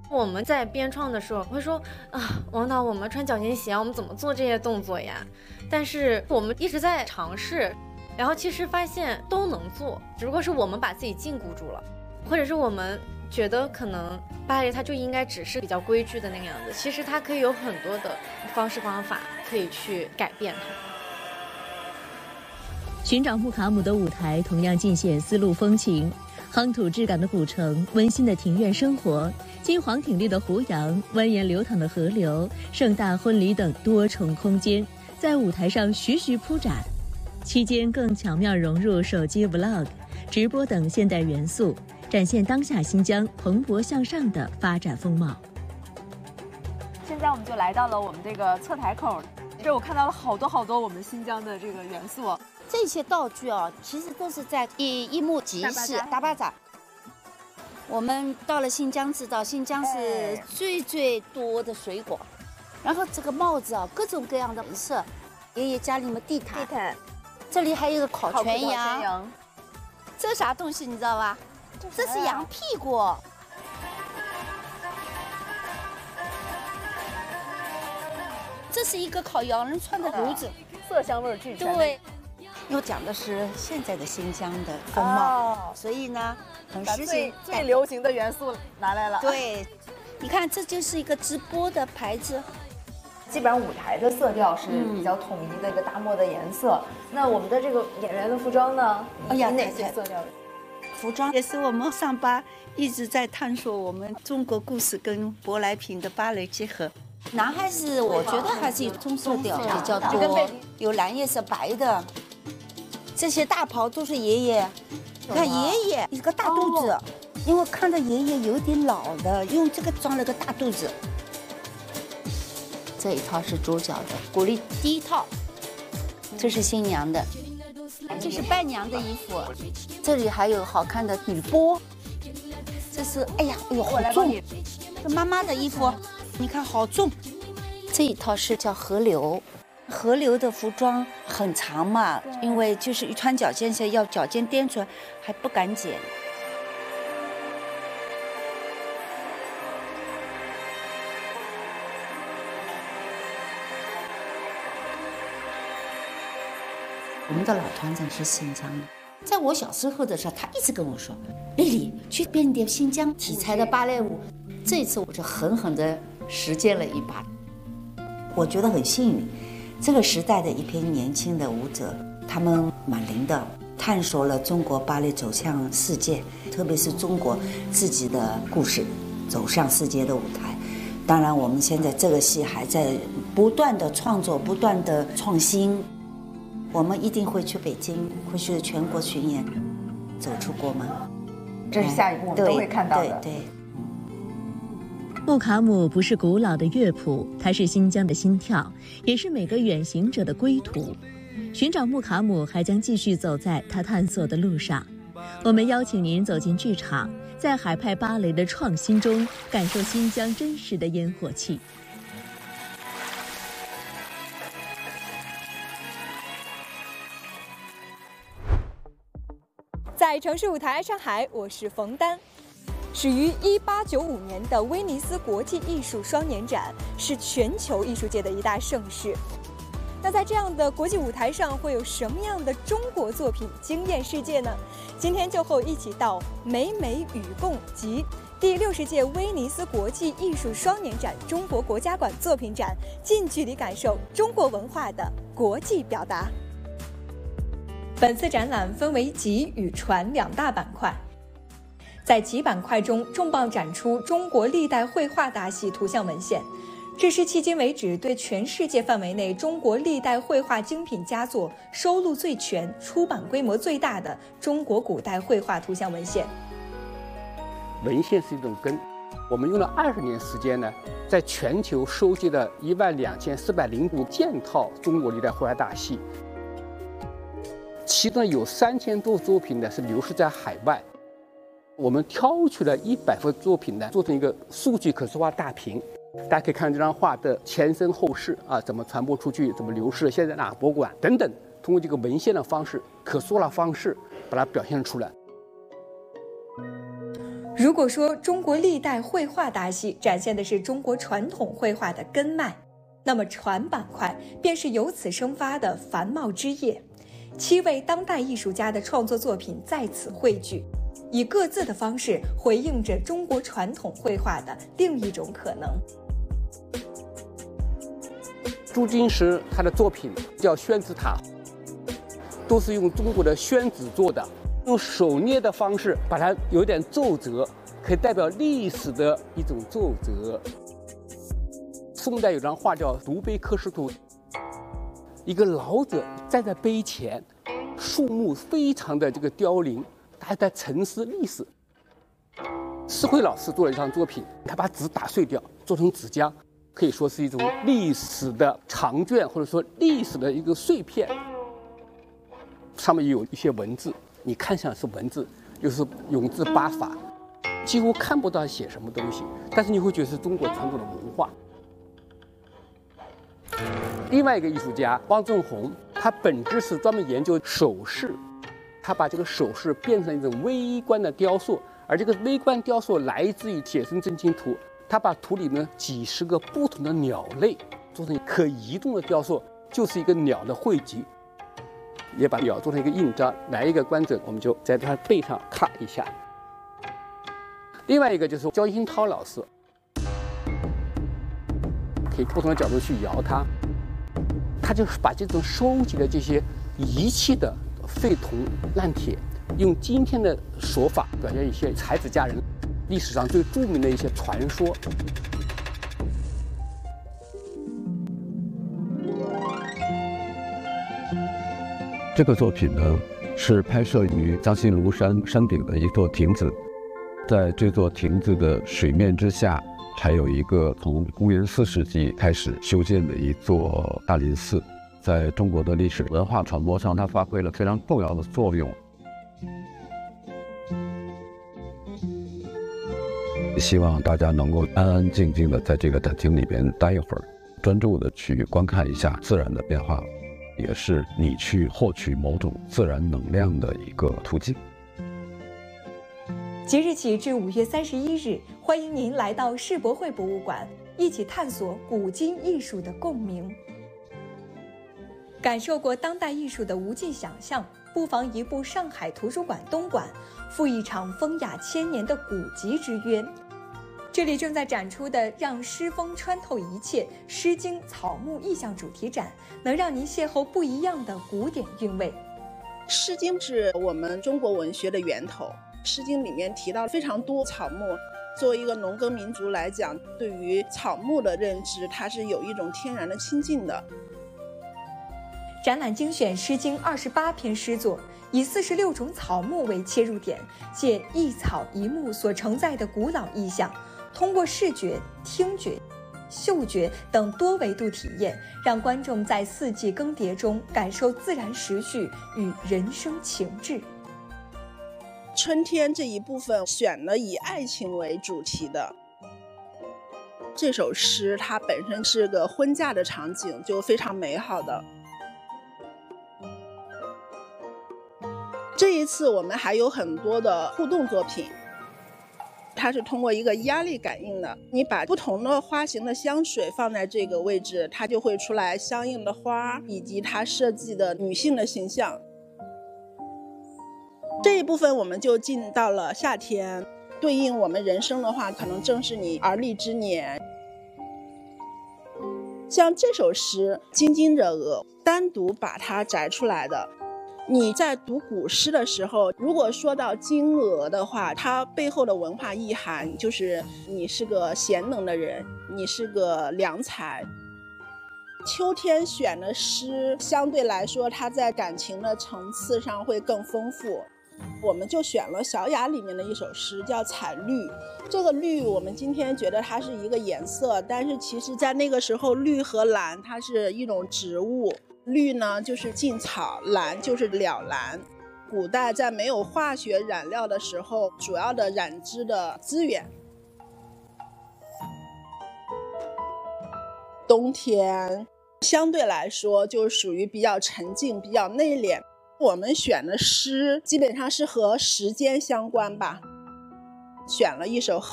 我们在编创的时候会说啊，王导，我们穿脚尖鞋，我们怎么做这些动作呀？但是我们一直在尝试，然后其实发现都能做，只不过是我们把自己禁锢住了，或者是我们觉得可能芭蕾它就应该只是比较规矩的那个样子，其实它可以有很多的方式方法可以去改变它。 寻找穆卡姆的舞台同样尽显丝路风情，夯土质感的古城，温馨的庭院生活，金黄挺立的湖洋，蜿蜒流淌的河流，盛大婚礼等多重空间在舞台上徐徐铺展，期间更巧妙融入手机 Vlog、直播等现代元素，展现当下新疆蓬勃向上的发展风貌。 现在我们就来到了我们这个侧台口，这我看到了好多我们新疆的这个元素。 这些道具啊，其实都是在一幕集市大巴扎。我们到了新疆，知道新疆是最多的水果，然后这个帽子啊，各种各样的颜色。爷爷家里面地毯，这里还有个烤全羊。这啥东西你知道吧？这是羊屁股。这是一个烤羊人穿的炉子， 色香味俱全。 对。又讲的是现在的新疆的风貌，所以呢，很实行最流行的元素拿来了。 对，你看，这就是一个直播的牌子。 基本上舞台的色调是比较统一的一个大漠的颜色。那我们的这个演员的服装呢？ 哎呀， 哪些色调？ 服装也是我们上巴一直在探索我们中国故事跟舶来品的芭蕾结合。男孩子我觉得还是以棕色调比较多，有蓝叶色、白的。这些大袍都是爷爷，你看爷爷一个大肚子，因为看着爷爷有点老了，用这个装了个大肚子。这一套是主角的鼓励第一套，这是新娘的，这是伴娘的衣服，这里还有好看的女波，这是哎呀好重，这妈妈的衣服，你看好重。这一套是叫河流。河流的服装很长嘛，因为就是一穿脚尖鞋要脚尖颠出来，还不敢剪。我们的老团长是新疆的，在我小时候的时候，他一直跟我说：“丽丽，去编点新疆题材的芭蕾舞。”这一次我就狠狠地实践了一把，我觉得很幸运。这个时代的一批年轻的舞者，他们蛮灵的，探索了中国芭蕾走向世界，特别是中国自己的故事走向世界的舞台。当然，我们现在这个戏还在不断的创作，不断的创新。我们一定会去北京，会去全国巡演，走出国门。 这是下一步我们都会看到的。 对。 穆卡姆不是古老的乐谱，它是新疆的心跳，也是每个远行者的归途。寻找穆卡姆还将继续走在他探索的路上。我们邀请您走进剧场，在海派芭蕾的创新中，感受新疆真实的烟火气。 在城市舞台上海，我是冯丹。始于1895年的威尼斯国际艺术双年展是全球艺术界的一大盛事。那在这样的国际舞台上，会有什么样的中国作品惊艳世界呢？今天就和我一起到美美与共及第60届威尼斯国际艺术双年展中国国家馆作品展，近距离感受中国文化的国际表达。本次展览分为集与传两大板块。在集板块中，重磅展出中国历代绘画大系图像文献，这是迄今为止对全世界范围内中国历代绘画精品佳作收录最全、出版规模最大的中国古代绘画图像文献。 文献是一种根，我们用了20年时间呢，在全球收集了12405件套中国历代绘画大系，其中有3000多作品呢是流失在海外。我们挑取了100幅作品呢，做成一个数据可视化大屏，大家可以看这张画的前身后事啊，怎么传播出去，怎么流失，现在哪个博物馆等等，通过这个文献的方式、可视化的方式，把它表现出来。 如果说中国历代绘画大戏展现的是中国传统绘画的根脉，那么传板块便是由此生发的繁茂枝叶。7位当代艺术家的创作作品在此汇聚，以各自的方式回应着中国传统绘画的另一种可能。 朱金石他的作品叫宣纸塔，都是用中国的宣纸做的，用手捏的方式把它有点皱褶，可以代表历史的一种皱褶。宋代有张画叫《独碑刻石图》，一个老者站在碑前，树木非常的凋零，他还在沉思历史。施辉老师做了一张作品，他把纸打碎掉，做成纸浆，可以说是一种历史的长卷，或者说历史的一个碎片。上面有一些文字，你看上是文字，又是永字八法，几乎看不到写什么东西，但是你会觉得是中国传统的文化。另外一个艺术家汪正红，他本质是专门研究首饰，他把这个首饰变成一种微观的雕塑，而这个微观雕塑来自于《写生真经图》，他把图里面几十个不同的鸟类做成可移动的雕塑，就是一个鸟的汇集，也把鸟做成一个印章。来一个观者，我们就在他背上咔一下。另外一个就是焦新涛老师，可以不同的角度去摇它，他就把这种收集的这些遗弃的废铜烂铁，用今天的手法表现一些才子佳人历史上最著名的一些传说。 这个作品呢，是拍摄于江心庐山山顶的一座亭子，在这座亭子的水面之下，还有一个从公元4世纪开始修建的一座大林寺，在中国的历史文化传播上，它发挥了非常重要的作用。希望大家能够安安静静的在这个展厅里边待一会儿，专注的去观看一下自然的变化，也是你去获取某种自然能量的一个途径。 即日起至5月31日，欢迎您来到世博会博物馆，一起探索古今艺术的共鸣。感受过当代艺术的无尽想象，不妨移步上海图书馆东馆，赴一场风雅千年的古籍之约。这里正在展出的让诗风穿透一切诗经草木意象主题展，能让您邂逅不一样的古典韵味。 诗经是我们中国文学的源头，诗经里面提到非常多草木，作为一个农耕民族来讲，对于草木的认知，它是有一种天然的亲近的。 展览精选诗经28篇诗作，以46种草木为切入点，借一草一木所承载的古老意象，通过视觉、听觉、嗅觉等多维度体验，让观众在四季更迭中感受自然时序与人生情志。 春天这一部分选了以爱情为主题的。这首诗它本身是个婚嫁的场景，就非常美好的。这一次我们还有很多的互动作品，它是通过一个压力感应的，你把不同的花型的香水放在这个位置，它就会出来相应的花以及它设计的女性的形象。这一部分我们就进到了夏天，对应我们人生的话，可能正是你而立之年。像这首诗津津者鹅，单独把它摘出来的。你在读古诗的时候，如果说到金娥的话，它背后的文化意涵就是你是个贤能的人，你是个良才。秋天选的诗相对来说，它在感情的层次上会更丰富。我们就选了《小雅》里面的一首诗，叫《采绿》。这个绿，我们今天觉得它是一个颜色，但是其实在那个时候，绿和兰它是一种植物。绿呢就是劲草，兰就是了兰。古代在没有化学染料的时候，主要的染织的资源。冬天相对来说就属于比较沉静、比较内敛。我们选的诗基本上是和时间相关吧。 选了一首